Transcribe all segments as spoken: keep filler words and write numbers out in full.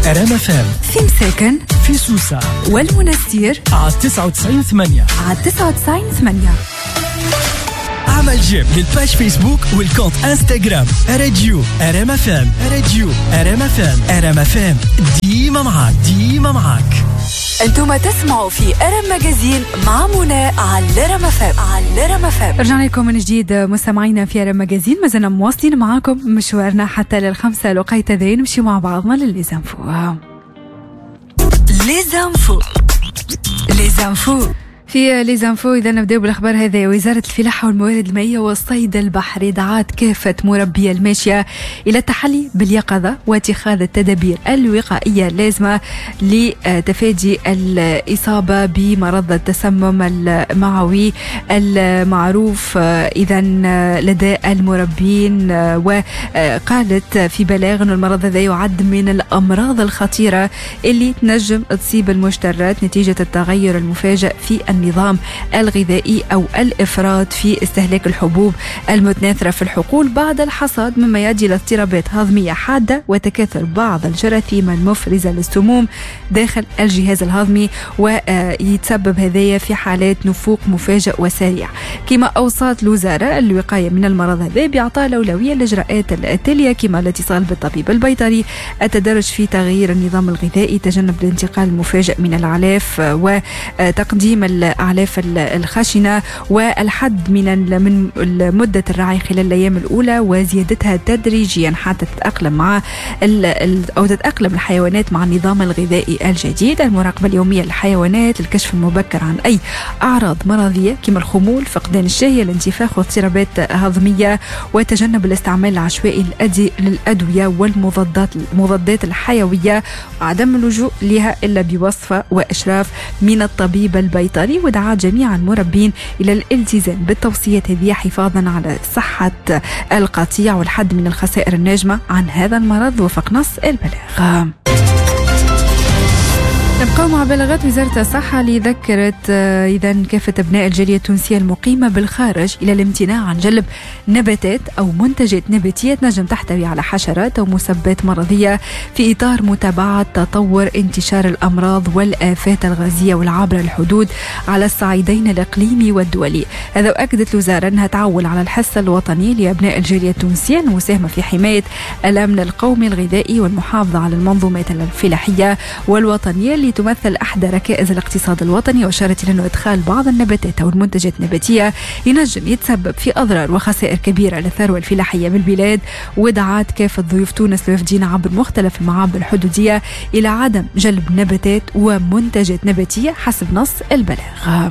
رام اف ام، في مساكن، في سوسة والمنستير على تسعة وتسعين ثمانية على تسعة وتسعين ثمانية. عمل جيم للباج فيسبوك والكونت انستغرام راديو رام اف ام. راديو رام اف ام. رام اف ام ديما معاك، ديما معاك. انتم تسمعوا في ارم ماجازين مع منى على رام اف ام. على رام اف ام. رجعنا لكم من جديد مستمعينا في ارم ماجازين، ما زلنا مواصلين معاكم مشوارنا حتى للخمسة لقيت ذين نمشي مع بعضنا لليزانفو. ليزانفو ليزانفو في ليزانفو. إذا نبدأ بالأخبار هذه، وزارة الفلاحة والموارد المائية والصيد البحري دعات كافة مربي الماشية إلى التحلي باليقظة واتخاذ التدابير الوقائية اللازمة لتفادي الإصابة بمرض التسمم المعوي المعروف إذا لدى المربين. وقالت في بلاغ أن المرض هذا يعد من الأمراض الخطيرة اللي تنجم تصيب المشترات نتيجة التغير المفاجئ في النظام الغذائي أو الإفراط في استهلاك الحبوب المتناثرة في الحقول بعد الحصاد، مما يؤدي إلى اضطرابات هضمية حادة وتكاثر بعض الجراثيم المفرزة للسموم داخل الجهاز الهضمي، ويتسبب هذايا في حالات نفوق مفاجئ وسريع. كما أوصت الوزارة الوقاية من المرض هذا بإعطاء الأولوية للإجراءات التالية، كما الاتصال بالطبيب البيطري، التدرج في تغيير النظام الغذائي، تجنب الانتقال المفاجئ من الأعلاف وتقديم الأعلاف الخشنة، والحد من من مدة الرعي خلال الأيام الأولى وزيادتها تدريجيا حتى تتأقلم مع أو تتأقلم الحيوانات مع النظام الغذائي الجديد. المراقبة اليومية للحيوانات، الكشف المبكر عن أي أعراض مرضية كما الخمول، فقدان الشهية، الانتفاخ واضطرابات هضمية، وتجنب الاستعمال العشوائي للأدوية والمضادات المضادات الحيوية، وعدم اللجوء لها إلا بوصفة وإشراف من الطبيب البيطري. ودعا جميع المربين إلى الالتزام بالتوصيات هذه حفاظا على صحة القطيع والحد من الخسائر الناجمة عن هذا المرض، وفق نص البلاغ. نبقى مع بلاغات وزارة الصحة اللي ذكرت إذا كافة أبناء الجالية التونسية المقيمة بالخارج إلى الامتناع عن جلب نباتات أو منتجات نباتية تنجم تحتوي على حشرات أو مسببات مرضية في إطار متابعة تطور انتشار الأمراض والآفات الغازية والعابرة الحدود على الصعيدين الإقليمي والدولي. هذا وأكدت الوزارة أنها تعول على الحصة الوطني لأبناء الجالية التونسية المساهمة في حماية الأمن القومي الغذائي والمحافظة على المنظومات الفلاحية والوطنية تمثل أحدى ركائز الاقتصاد الوطني، وأشارت إلى أنه إدخال بعض النباتات أو المنتجات النباتية ينجم يتسبب في أضرار وخسائر كبيرة للثروة الفلاحية بالبلاد. ودعات كافة ضيوف تونس الوافدين عبر مختلف المعابر الحدودية إلى عدم جلب نباتات ومنتجات نباتية حسب نص البلاغ.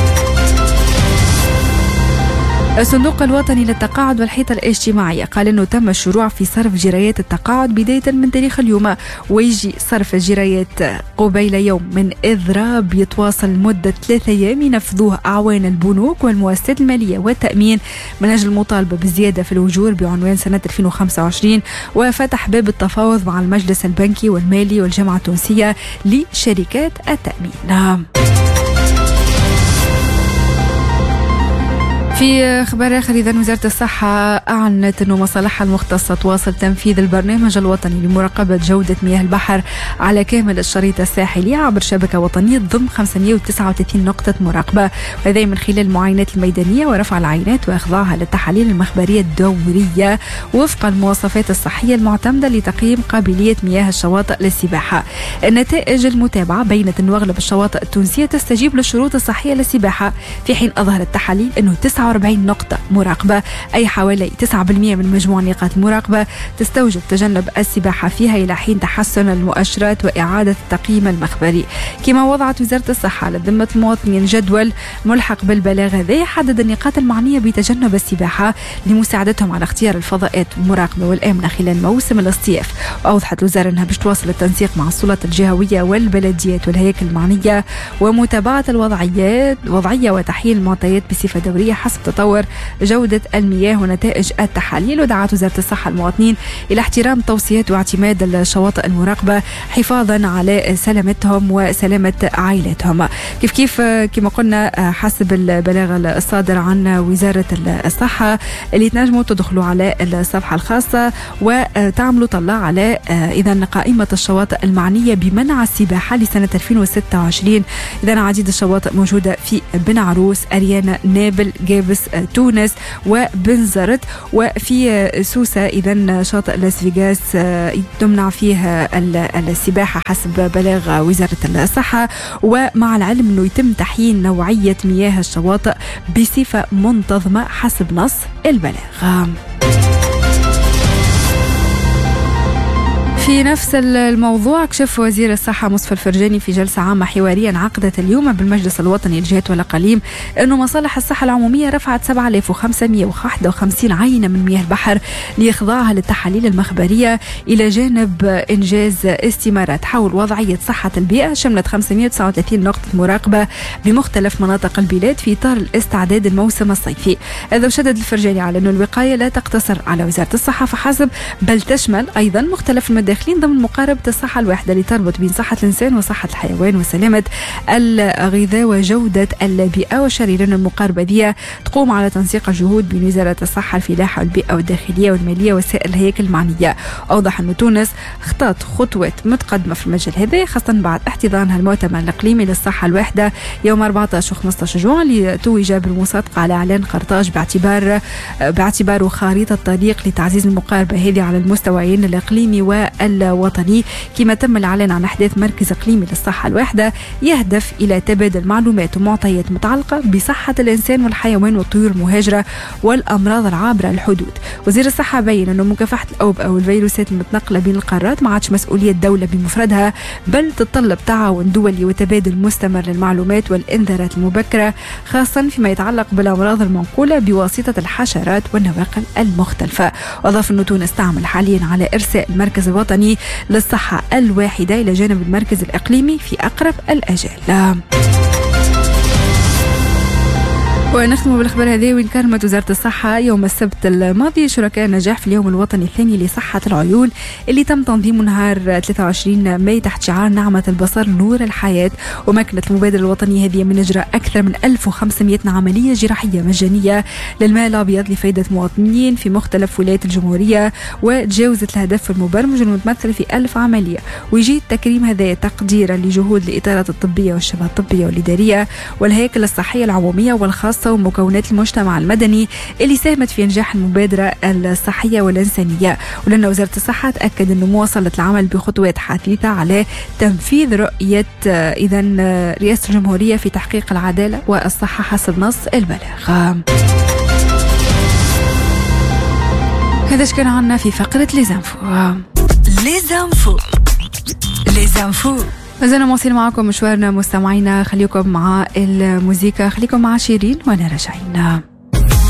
الصندوق الوطني للتقاعد والحيطة الاجتماعية قال أنه تم الشروع في صرف جرايات التقاعد بداية من تاريخ اليوم، ويجي صرف الجرايات قبيل يوم من إضراب يتواصل مدة ثلاثة أيام ينفذوه أعوان البنوك والمؤسسات المالية والتأمين من أجل المطالبة بالزيادة في الأجور بعنوان سنة ألفين وخمسة وعشرين، وفتح باب التفاوض مع المجلس البنكي والمالي والجامعة التونسية لشركات التأمين. في خبر آخر، إذا وزارة الصحة أعلنت أنه مصالحها المختصة تواصل تنفيذ البرنامج الوطني لمراقبة جودة مياه البحر على كامل الشريط الساحلي عبر شبكة وطنية ضمن خمسمائة وتسعة وثلاثين نقطة مراقبة، وهذا من خلال المعاينات الميدانية ورفع العينات وإخضاعها للتحاليل المخبرية الدورية وفق المواصفات الصحية المعتمدة لتقييم قابلية مياه الشواطئ للسباحة. النتائج المتابعة بينت أن أغلب الشواطئ التونسية تستجيب للشروط الصحية للسباحة، في حين أظهرت التحاليل أنه تسعة وأربعين نقطة مراقبة، أي حوالي تسعة بالمئة من مجموع نقاط المراقبة، تستوجب تجنب السباحة فيها إلى حين تحسن المؤشرات وإعادة التقييم المخبري. كما وضعت وزارة الصحة على ذمة المواطنين جدول ملحق بالبلاغ هذا يحدد النقاط المعنية بتجنب السباحة لمساعدتهم على اختيار الفضاءات المراقبة والآمنة خلال موسم الاصطياف. وأوضحت الوزارة أنها باش تواصل التنسيق مع السلطات الجهوية والبلديات والهياكل المعنية ومتابعة الوضعيات وضعية وتحليل المعطيات بصفة دورية حسب حسب تطور جودة المياه ونتائج التحاليل. ودعت وزارة الصحة المواطنين إلى احترام توصيات واعتماد الشواطئ المراقبة حفاظا على سلامتهم وسلامة عائلتهم. كيف كيف كما قلنا حسب البلاغ الصادر عن وزارة الصحة اللي تنجموا تدخلوا على الصفحة الخاصة وتعملوا طلع على إذا قائمة الشواطئ المعنية بمنع السباحة لسنة ألفين وستة وعشرين. إذا عديد الشواطئ موجودة في بن عروس، أريانا، نابل، جابس، تونس وبنزرت. وفي سوسة إذا شاطئ لاس فيغاس تمنع فيها السباحة حسب بلاغ وزارة الصحة. ومع العلم أنه يتم تحيين نوعية مياه الشواطئ بصفة منتظمة حسب نص البلاغ. في نفس الموضوع كشف وزير الصحة مصطفى الفرجاني في جلسة عامة حوارية انعقدت اليوم بالمجلس الوطني للجهات والأقاليم أنه مصالح الصحة العمومية رفعت سبعة آلاف وخمسمائة وواحد وخمسين عينة من مياه البحر لإخضاعها للتحاليل المخبرية، إلى جانب إنجاز استمارات حول وضعية صحة البيئة شملت خمسمائة وتسعة وثلاثين نقطة مراقبة بمختلف مناطق البلاد في إطار الاستعداد الموسم الصيفي. هذا وشدد الفرجاني على أن الوقاية لا تقتصر على وزارة الصحة فحسب، بل تشمل أيضا مختلف المداخلين ضمن مقاربة الصحة الواحدة اللي تربط بين صحة الإنسان وصحة الحيوان وسلامة الغذاء وجودة البيئة. والشريرة المقاربة دي تقوم على تنسيق الجهود بين وزارة الصحة الفلاحة والبيئة والداخلية والمالية وسائر الهياكل المعنية. أوضح أن تونس خطت خطوات متقدمة في المجال هذا خاصة بعد احتضانها المؤتمر الإقليمي للصحة الواحدة يوم أربعة عشر وخمسة عشر جوان اللي توج بالمصادقة على إعلان قرطاج باعتبار باعتباره خارطة طريق لتعزيز المقاربة هذه على المستويين الإقليمي والوطني. كما تم الإعلان عن أحداث مركز إقليمي للصحة الواحدة يهدف إلى تبادل معلومات ومعطيات متعلقة بصحة الإنسان والحيوان والطيور المهاجرة والأمراض العابرة الحدود. وزير الصحة بين أنه مكافحة الأوبئة والفيروسات المتنقلة بين القارات ما عادش مسؤولية دولة بمفردها، بل تتطلب تعاون دولي وتبادل مستمر للمعلومات والإنذارات المبكرة خاصة فيما يتعلق بالأمراض المنقولة بواسطة الحشرات والنواقل المختلفة. وأضاف أن تونس تعمل حاليا على إرساء المركز الوطني للصحة الواحدة إلى جانب المركز الإقليمي في أقرب الأجال. ونختم بالأخبار هذه. وين كرمت وزارة الصحة يوم السبت الماضي شركاء النجاح في اليوم الوطني الثاني لصحة العيون اللي تم تنظيمه نهار ثلاثة وعشرين ماي تحت شعار نعمة البصر نور الحياة. ومكنت المبادرة الوطنية هذه من إجراء أكثر من ألف وخمسمائة عملية جراحية مجانية للماء الأبيض لفائدة مواطنين في مختلف ولايات الجمهورية، وتجاوزت الهدف المبرمج المتمثل في ألف عملية. ويجي التكريم هذا تقديرا لجهود الإطارات الطبية والشبه الطبية والإدارية والهياكل الصحية العمومية والخاصة ومكونات المجتمع المدني اللي ساهمت في إنجاح المبادرة الصحية والإنسانية. ولأن وزارة الصحة تأكد أنه مواصلة العمل بخطوات حثيثة على تنفيذ رؤية إذا رئاسة الجمهورية في تحقيق العدالة والصحة حسب نص البلاغ. هذا كان عنا في فقرة ليزانفو. ليزانفو ليزانفو مازلنا مواصلين معكم مشوارنا مستمعينا. خليكم مع الموسيقى، خليكم مع شيرين وانا راجعين.